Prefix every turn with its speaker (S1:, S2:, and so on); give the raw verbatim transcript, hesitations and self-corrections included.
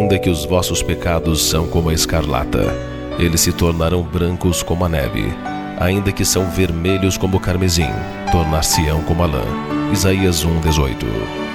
S1: Ainda que os vossos pecados são como a escarlata, eles se tornarão brancos como a neve. Ainda que são vermelhos como o carmesim, tornar-se-ão como a lã. Isaías um, dezoito.